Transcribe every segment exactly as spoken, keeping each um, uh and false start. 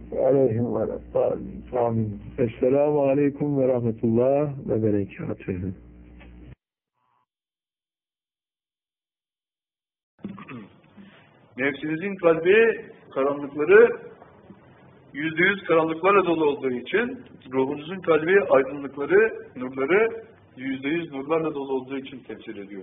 aleyhim ve amin. Esselamu aleyküm ve rahmetullah ve berekatühü. Nefsinizin kalbi karanlıkları yüzde yüz karanlıklarla dolu olduğu için, ruhunuzun kalbi aydınlıkları, nurları yüzde yüz nurlarla dolu olduğu için temsil ediyor.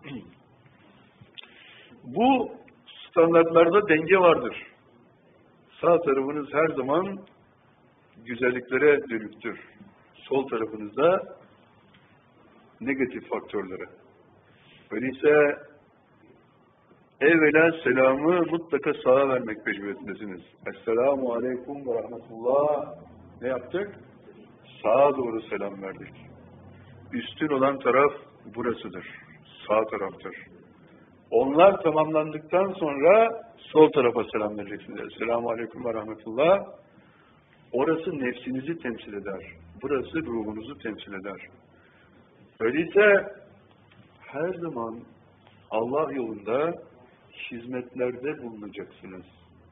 Bu standartlarda denge vardır. Sağ tarafınız her zaman güzelliklere dönüktür. Sol tarafınızda negatif faktörlere. Öyleyse evvela selamı mutlaka sağa vermek mecburiyetindesiniz. Esselamu aleyküm ve rahmetullah. Ne yaptık? Sağa doğru selam verdik. Üstün olan taraf burasıdır. Sağ taraftır. Onlar tamamlandıktan sonra sol tarafa selam vereceksiniz. Esselamu aleyküm ve rahmetullah. Orası nefsinizi temsil eder. Burası ruhunuzu temsil eder. Öyleyse her zaman Allah yolunda hizmetlerde bulunacaksınız.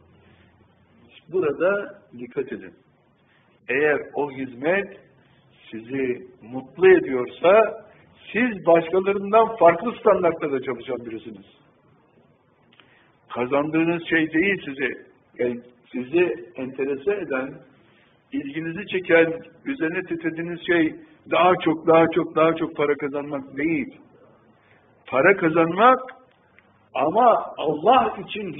Burada dikkat edin. Eğer o hizmet sizi mutlu ediyorsa, siz başkalarından farklı standartlarda çalışan birisiniz. Kazandığınız şey değil sizi, yani sizi enterese eden, ilginizi çeken, üzerine titrediğiniz şey daha çok, daha çok, daha çok para kazanmak değil. Para kazanmak ama Allah için